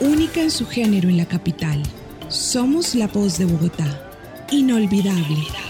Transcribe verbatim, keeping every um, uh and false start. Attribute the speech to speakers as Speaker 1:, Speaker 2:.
Speaker 1: única en su género en la capital. Somos la voz de Bogotá. Inolvidable.